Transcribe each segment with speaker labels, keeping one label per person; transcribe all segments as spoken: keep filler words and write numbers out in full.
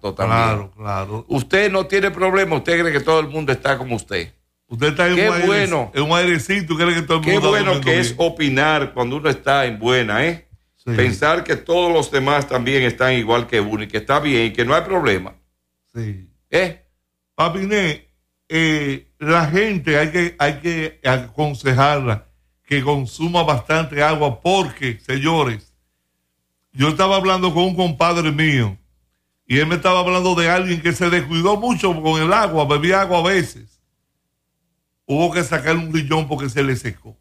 Speaker 1: harto también.
Speaker 2: Claro, claro.
Speaker 1: Usted no tiene problema, usted cree que todo el mundo está como usted.
Speaker 2: Usted está en,
Speaker 1: qué
Speaker 2: un, aire,
Speaker 1: bueno,
Speaker 2: en un airecito, cree que todo el mundo
Speaker 1: qué
Speaker 2: está
Speaker 1: bueno que
Speaker 2: bien.
Speaker 1: es opinar cuando uno está en buena, ¿eh?
Speaker 2: Sí.
Speaker 1: Pensar que todos los demás también están igual que uno y que está bien y que no hay problema.
Speaker 2: Sí.
Speaker 1: ¿Eh?
Speaker 2: Papiné, eh, la gente hay que, hay que aconsejarla que consuma bastante agua porque, señores, yo estaba hablando con un compadre mío y él me estaba hablando de alguien que se descuidó mucho con el agua, bebía agua a veces. Hubo que sacar un riñón porque se le secó.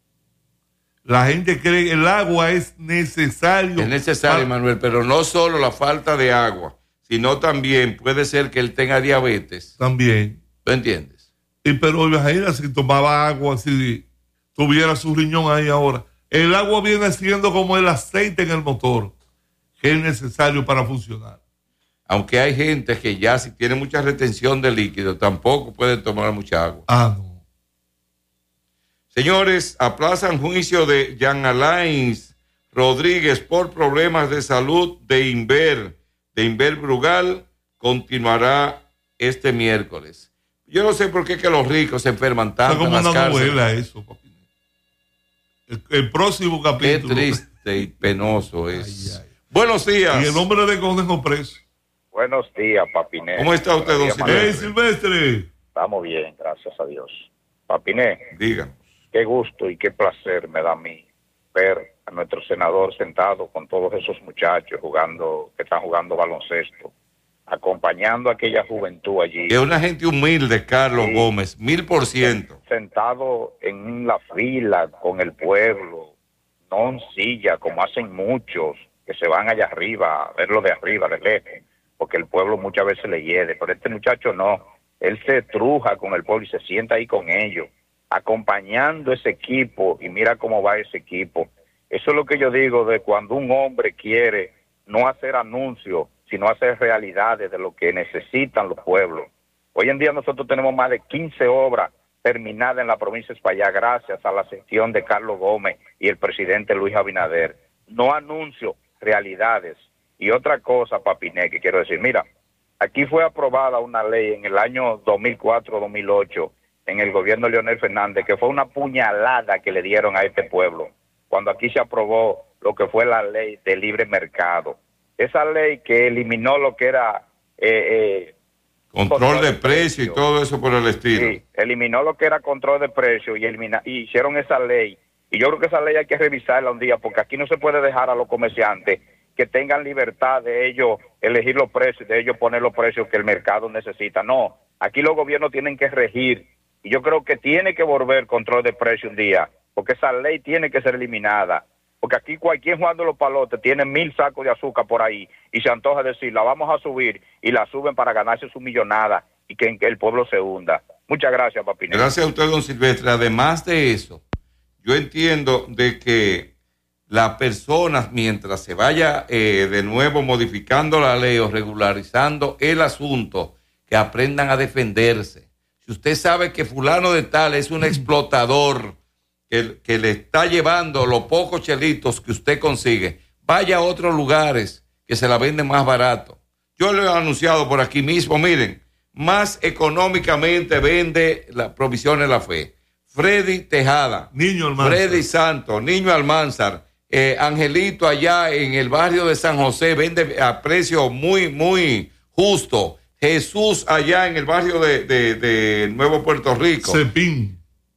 Speaker 2: La gente cree que el agua es necesario.
Speaker 1: Es necesario,
Speaker 2: para...
Speaker 1: Manuel, pero no solo la falta de agua, sino también puede ser que él tenga diabetes.
Speaker 2: También.
Speaker 1: ¿Tú entiendes?
Speaker 2: Y pero imagina si tomaba agua, si tuviera su riñón ahí ahora. El agua viene siendo como el aceite en el motor, que es necesario para funcionar.
Speaker 1: Aunque hay gente que ya si tiene mucha retención de líquido, tampoco pueden tomar mucha agua.
Speaker 2: Ah, no.
Speaker 1: Señores, aplazan juicio de Jean Alain Rodríguez por problemas de salud de Inver. De Inver Brugal continuará este miércoles. Yo no sé por qué que los ricos se enferman tanto.
Speaker 2: Es como
Speaker 1: en las
Speaker 2: una
Speaker 1: cárceles.
Speaker 2: novela eso, papi. El, el próximo capítulo.
Speaker 1: Qué triste y penoso es.
Speaker 2: Ay, ay.
Speaker 1: Buenos días.
Speaker 2: Y el hombre de Conejo preso.
Speaker 3: Buenos días, Papiné.
Speaker 1: ¿Cómo está usted, don Silvestre?
Speaker 2: ¡Hey, Silvestre!
Speaker 3: Estamos bien, gracias a Dios. Papiné,
Speaker 1: Diga.
Speaker 3: qué gusto y qué placer me da a mí ver a nuestro senador sentado con todos esos muchachos jugando, que están jugando baloncesto, acompañando a aquella juventud allí.
Speaker 1: Es una gente humilde, Carlos
Speaker 3: Sí.
Speaker 1: Gómez, mil por ciento.
Speaker 3: Sentado en la fila con el pueblo, no en silla, como hacen muchos, que se van allá arriba, a verlo de arriba, de lejos, porque el pueblo muchas veces le hiede, pero este muchacho no, él se truja con el pueblo y se sienta ahí con ellos, acompañando ese equipo, y mira cómo va ese equipo. Eso es lo que yo digo de cuando un hombre quiere no hacer anuncios, sino hacer realidades de lo que necesitan los pueblos. Hoy en día nosotros tenemos más de quince obras terminadas en la provincia de España gracias a la gestión de Carlos Gómez y el presidente Luis Abinader. No anuncios, realidades. Y otra cosa, Papiné, que quiero decir, mira, aquí fue aprobada una ley en el año dos mil cuatro dos mil ocho en el gobierno de Leonel Fernández, que fue una puñalada que le dieron a este pueblo, cuando aquí se aprobó lo que fue la ley de libre mercado. Esa ley que eliminó lo que era... Eh, eh,
Speaker 1: Control, control de, de precio y todo eso por el estilo.
Speaker 3: Sí, eliminó lo que era control de precio y, elimina, y hicieron esa ley. Y yo creo que esa ley hay que revisarla un día, porque aquí no se puede dejar a los comerciantes que tengan libertad de ellos elegir los precios, de ellos poner los precios que el mercado necesita. No, aquí los gobiernos tienen que regir. Y yo creo que tiene que volver control de precio un día, porque esa ley tiene que ser eliminada. Porque aquí cualquier jugando los palotes tiene mil sacos de azúcar por ahí y se antoja decir, la vamos a subir, y la suben para ganarse su millonada y que, que el pueblo se hunda. Muchas gracias, Papiné.
Speaker 1: Gracias a usted, don Silvestre. Además de eso, yo entiendo de que las personas, mientras se vaya eh, de nuevo modificando la ley o regularizando el asunto, que aprendan a defenderse. Si usted sabe que fulano de tal es un explotador que, que le está llevando los pocos chelitos que usted consigue, vaya a otros lugares que se la venden más barato. Yo lo he anunciado por aquí mismo, miren, más económicamente vende la Provisiones La Fe. Freddy Tejada,
Speaker 2: Niño Almanzar,
Speaker 1: Freddy Santos, Niño Almanzar, eh, Angelito allá en el barrio de San José vende a precio muy, muy justo. Jesús allá en el barrio de, de, de Nuevo Puerto Rico.
Speaker 2: Cepín.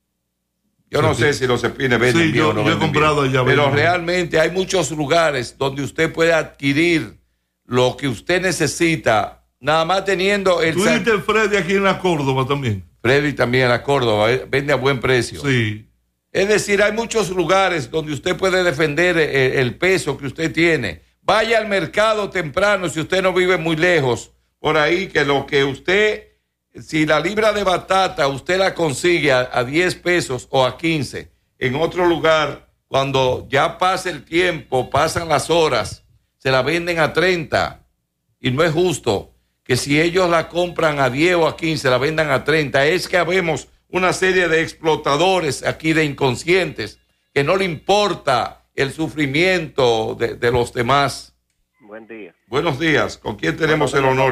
Speaker 1: Yo no sé si los cepines venden
Speaker 2: sí,
Speaker 1: bien
Speaker 2: yo,
Speaker 1: o no
Speaker 2: yo he
Speaker 1: venden
Speaker 2: comprado
Speaker 1: bien.
Speaker 2: allá.
Speaker 1: Pero
Speaker 2: venden.
Speaker 1: realmente hay muchos lugares donde usted puede adquirir lo que usted necesita, nada más teniendo el...
Speaker 2: Tú dijiste Freddy aquí en la Córdoba también.
Speaker 1: Freddy también en la Córdoba, vende a buen precio.
Speaker 2: Sí.
Speaker 1: Es decir, hay muchos lugares donde usted puede defender el, el peso que usted tiene. Vaya al mercado temprano si usted no vive muy lejos, por ahí, que lo que usted... Si la libra de batata usted la consigue a, a diez pesos o a quince, en otro lugar, cuando ya pasa el tiempo, pasan las horas, se la venden a treinta. Y no es justo que si ellos la compran a diez o a quince, la vendan a treinta. Es que habemos una serie de explotadores aquí, de inconscientes, que no le importa el sufrimiento de, de los demás.
Speaker 4: Buen día.
Speaker 1: Buenos días. ¿Con quién tenemos
Speaker 4: Buenos
Speaker 1: el
Speaker 4: días.
Speaker 1: honor?